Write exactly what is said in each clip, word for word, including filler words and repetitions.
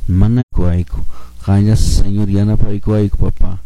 mana kuayku qañas Señor yanapaykuayku papa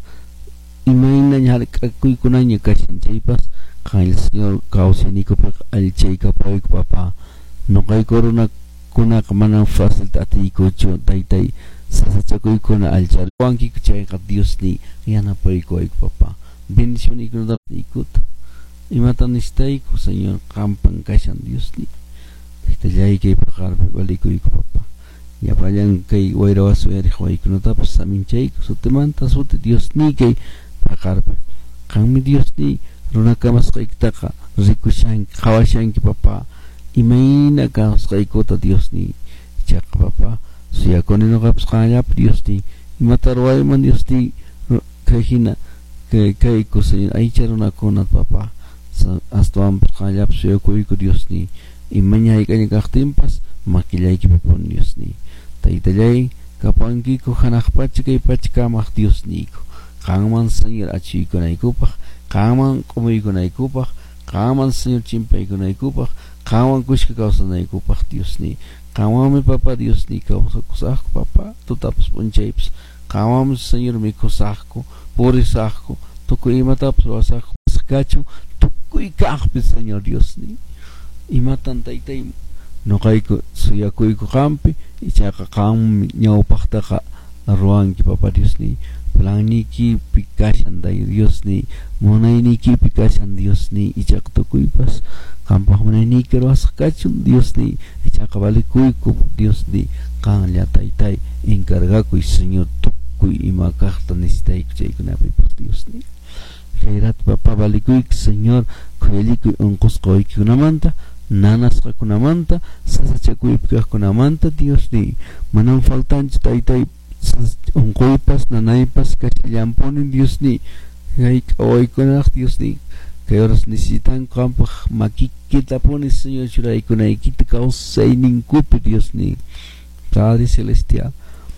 imayna ñarq'akuykunaña kashanchaypas qañas Señor kawsaynikupiq allichaykapayku papa nuqayku runakunaqa mana fácil atiykuchu taytay sasachakuykuna alchalwankiku chayqa Diosni yanapaykuayku papa bendicionikuna nikuta imata nistayku Señor qampan kashan Diosni taytallay kay paqarpi valikuyku papa yapallan kay wayrawas uyariq waykunatapas saminchayku sutimanta suti Diosni kay paqarpi qanmi Diosni runakamasqaykitaqa rikushanki qhawashanki papa imayna kawsqaykuta Diosni chaqa papa suyakuni nuqapas qallapi Diosni imata ruwayman Diosni kay hina kay kayku Señor aycha runakuna papa astawan qallapi suyakuyku Diosni imaña hayk'aña kaqtinpas makillaykipipuwan Diosni taytallay kapankiku hanaq pacha kay pacha kamaq Diosniku qanman Señor achiykunaykupaq qanman q'umuykunaykupaq qanman Señor chimpaykunaykupaq qanman kushka kawsanaykupaq Diosni qanwanmi papa Diosni kawsakusaqku papa tutapas p'unchaypas qanwanmi Señor mikusaqku purisaqku tukuy imatapas ruwasaqku kachu tukuy kaqpi Señor Diosni imatan taytay nuqayku suyakuyku qampi ichaqa qam ñawpaqtaqa ruwanki papa Diosni plannikipi kashan day Diosni munaynikipi kashan Diosni ichaqa tukuypas qampaq munayniki ruwasqa kachun Diosni ichaqa valikuyku Diosni qanlla taytay encargakuy Señor tukuy ima kaqta nisitayku chaykunapipas Diosni khayrat papa valikuyku Señor khuyallikuy unqusqawaykunamanta nanasqakunamanta sasachakuypikaqkunamanta Diosni manan faltanchu taytay unquypas nanaypas kashallanpunin Diosni kay q'awaykunaq Diosni kay horas necesitan qampaq makikitapuni Señor churaykunaykita kawsayninkupi Diosni Padre Celestial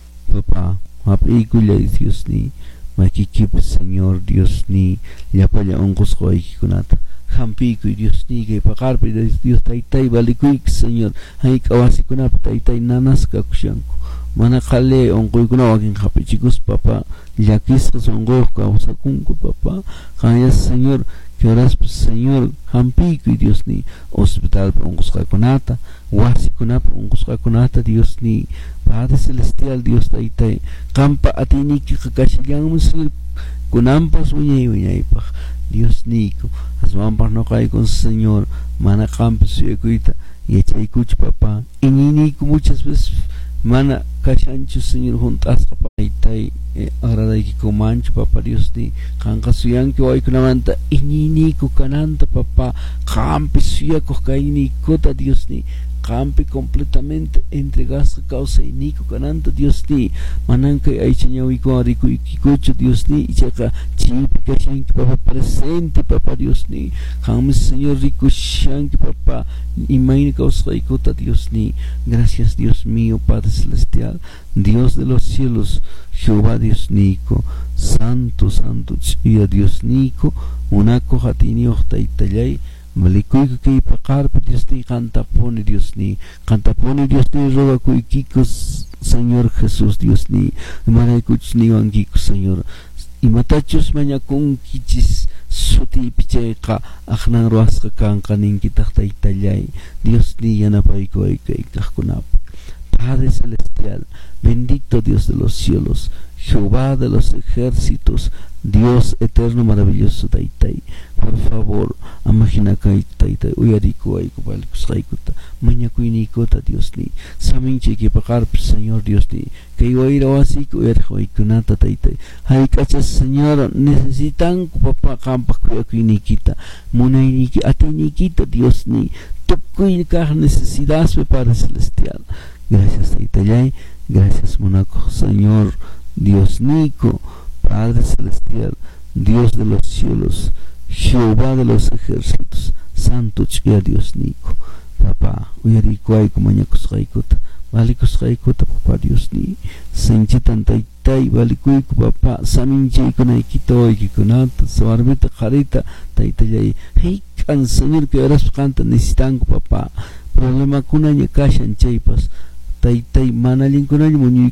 papa hap'iykullay Diosni makikipi Señor Diosni llapalla unqusqawaykikunata hampiykuy Diosni kay paqarpi Dios taytay valikuyki Señor hayk'awasikunapi taytay nanaskakushanku mana qhali unquykunawan wakin hapichikus papa llakisqas unquyuq kawsakunku papa qañas Señor que horaspas Señor hampiykuy Diosni hospitalpi unqusqakunata wasikunapi unqusqakunata Diosni Padre Celestial Dios taytay qampa atiynikiqa kashallanmi Señor kunanpas wiñay wiñaypaq Diosniku aswanpaq nuqaykun Señor mana qampi suyakuyta yachaykuchu papa iñiyniku muchas veces mana kashanchu Señor junt'asqa taytay agradaykimanchu papa Diosni qanqa suyanki waykunamanta iñiyniku kananta papa qampi suyakuq kaynikuta Diosni qampi completamente entregasqa kawsayniku kananta Diosni manan kay aycha ñawiykuwan rikuykikuchu Diosni ichaqa chiypi kashanki papa presente papa Diosni qanmi Señor rikushanki papa imayna kawsqaykuta Diosni gracias Dios mío Padre Celestial Dios de los cielos Jehová Diosniku santo santo ch'uya Diosniku unakuq atiyniuq taytallay valikuyku kay paqarpi Diosni qantapuni Diosni qantapuni Diosni rogakuykiku Señor Jesús Diosni imaraykuchus niwankiku Señor imatachus mañakunkichis sutiypi chayqa aqnan ruwasqa kanqa ninkitaq taytallay Diosni yanapaykuway kay kaqkunapi Padre Celestial bendito Dios de los cielos Jehová de los ejércitos Dios eterno maravilloso taytay por favor amajinakay taytay uyarikuwayku valkusqaykuta mañakuyniykuta Diosni saminchayki paqarpi Señor Diosni kay wayra wasiyki uyariq waykunata taytay hayk'achas Señor necesitanku papa qampaq kuyakuyniykita munayniyki atiyniykita Diosni tukuy kaq necesidaspi Padre Celestial gracias taytallay gracias munakuq Señor Diosniku Padre Celestial Dios de los cielos Jehová de los ejércitos Santo ch'uya Diosniku papa uyarikuwayku mañakusqaykuta valikusqaykuta papa Diosni sinchitan taytay valikuyku papa saminchaykunaykita waykikunata warmita qarita taytallay hayk'an Señor que horas qanta necesitanku papa problemakunaña kashan chaypas taytay mana allinkunaña